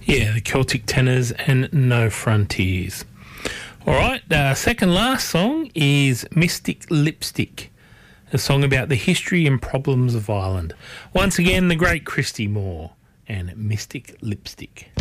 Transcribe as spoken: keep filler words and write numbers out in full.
Yeah, the Celtic Tenors and No Frontiers. All right, uh, second last song is Mystic Lipstick, a song about the history and problems of Ireland. Once again, the great Christy Moore and Mystic Lipstick.